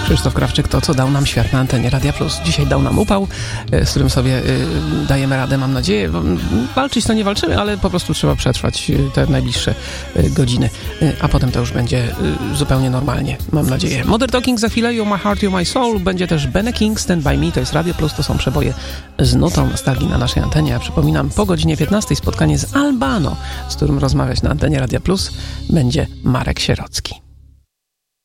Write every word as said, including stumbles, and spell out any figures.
Krzysztof Krawczyk to, co dał nam świat na antenie Radia Plus. Dzisiaj dał nam upał, z którym sobie dajemy radę, mam nadzieję. Walczyć to nie walczymy, ale po prostu trzeba przetrwać te najbliższe godziny, a potem to już będzie zupełnie normalnie, mam nadzieję. Modern Talking za chwilę, You My Heart, You My Soul. Będzie też Bene King, Stand By Me, to jest Radio Plus, to są przeboje z nutą nostalgii na naszej antenie. Ja przypominam, po godzinie piętnastej spotkanie z Albano, z którym rozmawiać na antenie Radia Plus będzie Marek Sierocki.